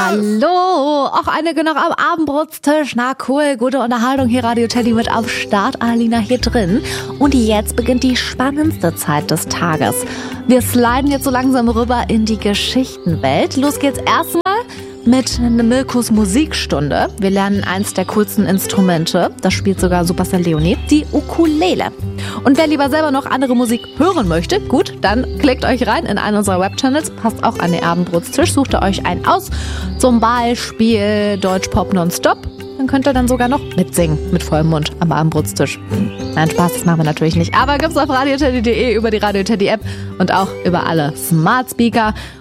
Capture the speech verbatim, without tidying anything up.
Hallo, auch einige noch am Abendbrotstisch. Na cool, gute Unterhaltung hier, Radio Teddy mit am Start, Alina hier drin. Und jetzt beginnt die spannendste Zeit des Tages. Wir sliden jetzt so langsam rüber in die Geschichtenwelt. Los geht's erstmal mit Milkos Musikstunde. Wir lernen eins der coolsten Instrumente, das spielt sogar Superstar Leonie, die Ukulele. Und wer lieber selber noch andere Musik hören möchte, gut, dann klickt euch rein in einen unserer Webchannels, passt auch an den Abendbrotstisch, sucht ihr euch einen aus, zum Beispiel Deutschpop Nonstop. Dann könnt ihr dann sogar noch mitsingen, mit vollem Mund am Abendbrotstisch. Nein, Spaß, das machen wir natürlich nicht. Aber gibt's auf radioteddy punkt de, über die Radio Teddy App und auch über alle Smart Speaker.